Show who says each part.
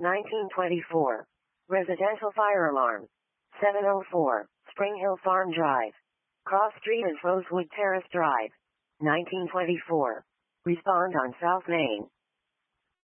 Speaker 1: 1924. Residential fire alarm. 704. Spring Hill Farm Drive. Cross Street and Rosewood Terrace Drive. 1924. Respond on South Main.